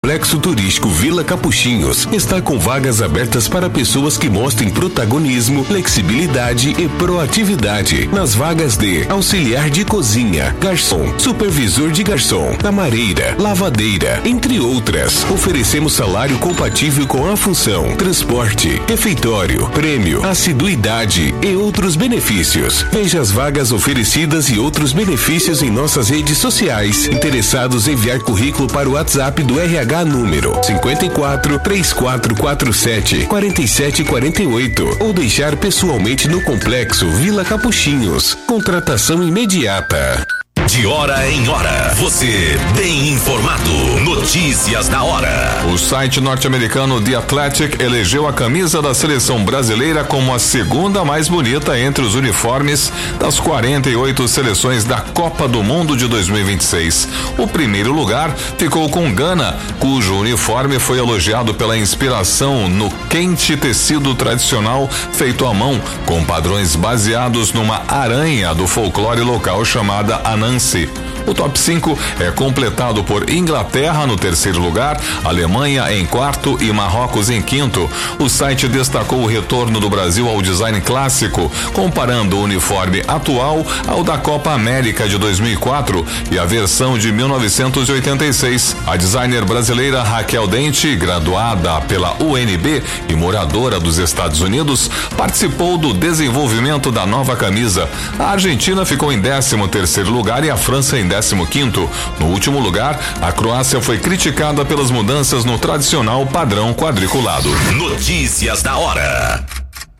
Complexo Turístico Vila Capuchinhos está com vagas abertas para pessoas que mostrem protagonismo, flexibilidade e proatividade nas vagas de auxiliar de cozinha, garçom, supervisor de garçom, camareira, lavadeira, entre outras. Oferecemos salário compatível com a função, transporte, refeitório, prêmio, assiduidade e outros benefícios. Veja as vagas oferecidas e outros benefícios em nossas redes sociais. Interessados em enviar currículo para o WhatsApp do RH número 54 3447 4748 ou deixar pessoalmente no Complexo Vila Capuchinhos. Contratação imediata. De hora em hora, você bem informado. Notícias da hora. O site norte-americano The Athletic elegeu a camisa da seleção brasileira como a segunda mais bonita entre os uniformes das 48 seleções da Copa do Mundo de 2026. O primeiro lugar ficou com Gana, cujo uniforme foi elogiado pela inspiração no quente tecido tradicional feito à mão, com padrões baseados numa aranha do folclore local chamada Anansi. O top 5 é completado por Inglaterra no terceiro lugar, Alemanha em quarto e Marrocos em quinto. O site destacou o retorno do Brasil ao design clássico, comparando o uniforme atual ao da Copa América de 2004 e a versão de 1986. A designer brasileira Raquel Dente, graduada pela UNB e moradora dos Estados Unidos, participou do desenvolvimento da nova camisa. A Argentina ficou em 13º lugar e a França em 15º. No último lugar, a Croácia foi criticada pelas mudanças no tradicional padrão quadriculado. Notícias da hora.